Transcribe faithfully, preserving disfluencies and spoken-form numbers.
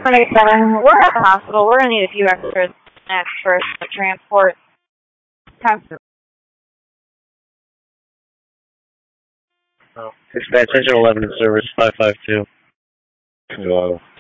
twenty-seven, we're at the hospital. We're going to need a few extras next for transport. Time to Dispatch, Engine eleven in service, five five two. Hello.